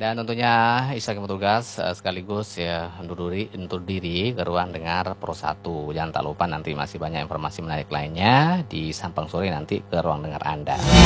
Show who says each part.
Speaker 1: Dan tentunya istirahat petugas, sekaligus ya undur diri ke ruang dengar Pro 1. Jangan tak lupa nanti masih banyak informasi menarik lainnya di Sampang Sore nanti ke ruang dengar Anda.